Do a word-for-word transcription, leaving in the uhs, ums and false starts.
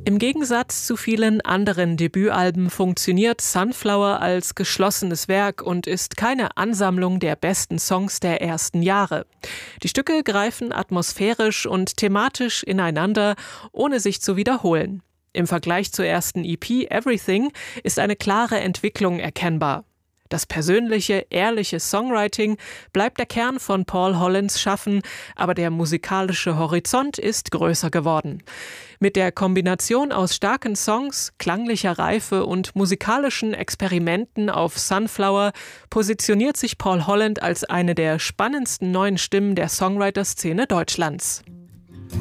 Im Gegensatz zu vielen anderen Debütalben funktioniert Sunflower als geschlossenes Werk und ist keine Ansammlung der besten Songs der ersten Jahre. Die Stücke greifen atmosphärisch und thematisch ineinander, ohne sich zu wiederholen. Im Vergleich zur ersten E P Everything ist eine klare Entwicklung erkennbar. Das persönliche, ehrliche Songwriting bleibt der Kern von Paul Hollands Schaffen, aber der musikalische Horizont ist größer geworden. Mit der Kombination aus starken Songs, klanglicher Reife und musikalischen Experimenten auf Sunflower positioniert sich Paul Holland als eine der spannendsten neuen Stimmen der Songwriter-Szene Deutschlands.